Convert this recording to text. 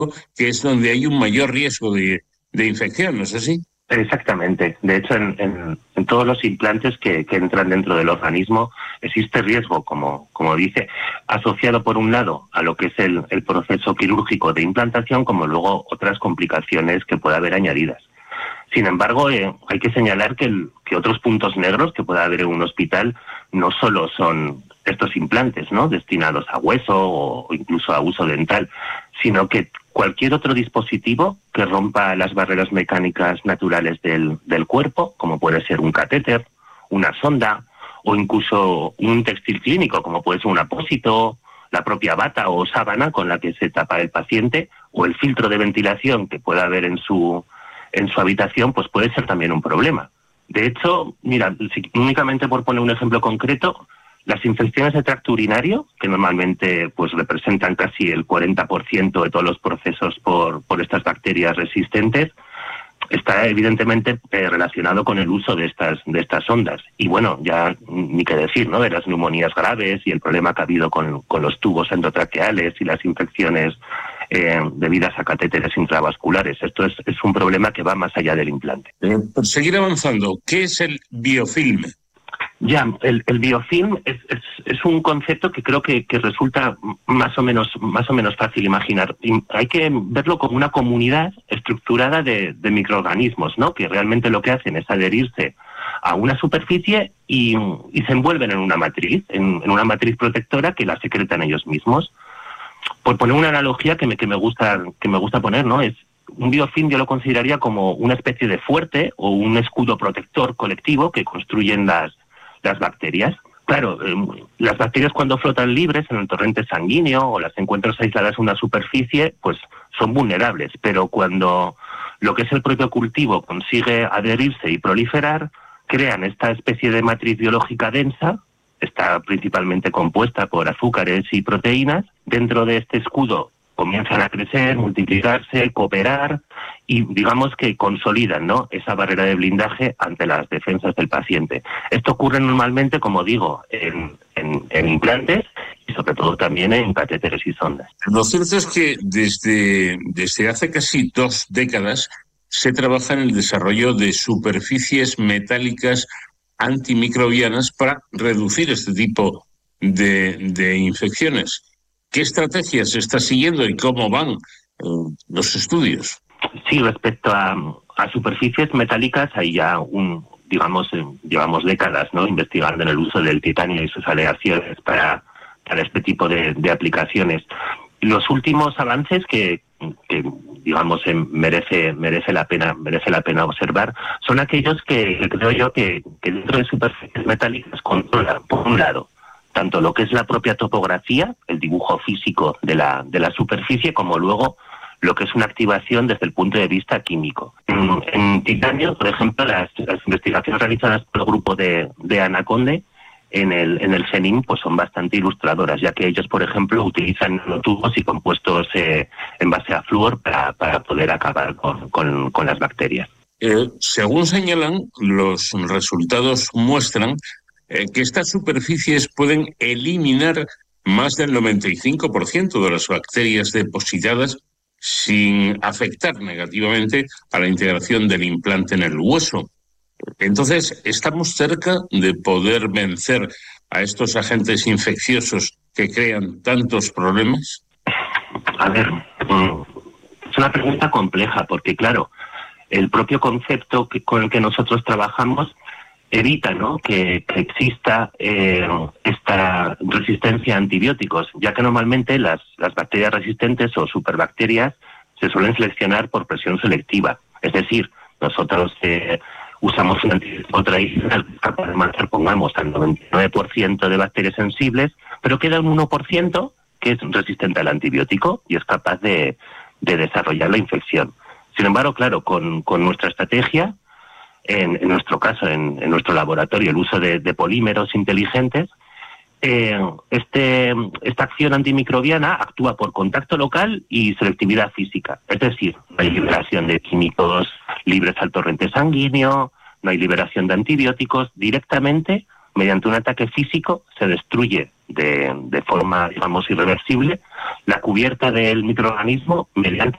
que es donde hay un mayor riesgo de infección, ¿no es así? Exactamente. De hecho, en todos los implantes que entran dentro del organismo existe riesgo, como dice, asociado por un lado a lo que es el proceso quirúrgico de implantación, como luego otras complicaciones que pueda haber añadidas. Sin embargo, hay que señalar que otros puntos negros que pueda haber en un hospital no solo son estos implantes, ¿no?, destinados a hueso o incluso a uso dental, sino que cualquier otro dispositivo que rompa las barreras mecánicas naturales del cuerpo, como puede ser un catéter, una sonda o incluso un textil clínico, como puede ser un apósito, la propia bata o sábana con la que se tapa el paciente, o el filtro de ventilación que pueda haber en su habitación, pues puede ser también un problema. De hecho, mira, únicamente por poner un ejemplo concreto, las infecciones de tracto urinario, que normalmente pues representan casi el 40% de todos los procesos por estas bacterias resistentes, está evidentemente relacionado con el uso de estas ondas. Y bueno, ya ni qué decir, ¿no?, de las neumonías graves y el problema que ha habido con los tubos endotraqueales y las infecciones debidas a catéteres intravasculares. Esto es un problema que va más allá del implante. Por seguir avanzando, ¿qué es el biofilm? Ya, el biofilm es un concepto que creo que resulta más o menos fácil imaginar. Hay que verlo como una comunidad estructurada de microorganismos, ¿no?, que realmente lo que hacen es adherirse a una superficie y se envuelven en una matriz protectora que la secretan ellos mismos. Por poner una analogía que me gusta poner, ¿no?, es un biofilm. Yo lo consideraría como una especie de fuerte o un escudo protector colectivo que construyen las bacterias. Claro, las bacterias cuando flotan libres en el torrente sanguíneo o las encuentras aisladas en una superficie, pues son vulnerables, pero cuando lo que es el propio cultivo consigue adherirse y proliferar, crean esta especie de matriz biológica densa. Está principalmente compuesta por azúcares y proteínas. Dentro de este escudo comienzan a crecer, multiplicarse, cooperar y digamos que consolidan, ¿no?, esa barrera de blindaje ante las defensas del paciente. Esto ocurre normalmente, como digo, en implantes y sobre todo también en catéteres y sondas. Lo cierto es que desde hace casi 2 décadas se trabaja en el desarrollo de superficies metálicas antimicrobianas para reducir este tipo de infecciones. ¿Qué estrategias se está siguiendo y cómo van los estudios? Sí, respecto a superficies metálicas, hay ya llevamos décadas, ¿no?, investigando en el uso del titanio y sus aleaciones para este tipo de aplicaciones. Los últimos avances que digamos merece la pena observar son aquellos que creo yo que dentro de superficies metálicas controlan, por un lado, tanto lo que es la propia topografía, el dibujo físico de la superficie, como luego lo que es una activación desde el punto de vista químico. En titanio, por ejemplo, las investigaciones realizadas por el grupo de Anaconde en el CENIM pues son bastante ilustradoras, ya que ellos, por ejemplo, utilizan nanotubos y compuestos en base a flúor para poder acabar con las bacterias. Según señalan, los resultados muestran que estas superficies pueden eliminar más del 95% de las bacterias depositadas sin afectar negativamente a la integración del implante en el hueso. Entonces, ¿estamos cerca de poder vencer a estos agentes infecciosos que crean tantos problemas? A ver, es una pregunta compleja porque, claro, el propio concepto con el que nosotros trabajamos evita, ¿no?, que exista esta resistencia a antibióticos, ya que normalmente las bacterias resistentes o superbacterias se suelen seleccionar por presión selectiva. Es decir, nosotros usamos un antibiótico tradicional capaz de matar, pongamos, al 99% de bacterias sensibles, pero queda un 1% que es resistente al antibiótico y es capaz de desarrollar la infección. Sin embargo, claro, con nuestra estrategia, en nuestro caso, en nuestro laboratorio, el uso de polímeros inteligentes, esta acción antimicrobiana actúa por contacto local y selectividad física. Es decir, no hay liberación de químicos libres al torrente sanguíneo, no hay liberación de antibióticos. Directamente, mediante un ataque físico, se destruye de forma, digamos, irreversible la cubierta del microorganismo mediante